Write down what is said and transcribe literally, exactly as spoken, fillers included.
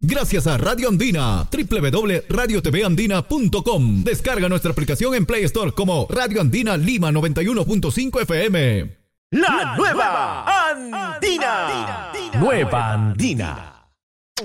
Gracias a Radio Andina, doble u doble u doble u punto radio t v andina punto com. Descarga nuestra aplicación en Play Store como Radio Andina Lima noventa y uno punto cinco F M. La nueva Andina. Nueva Andina.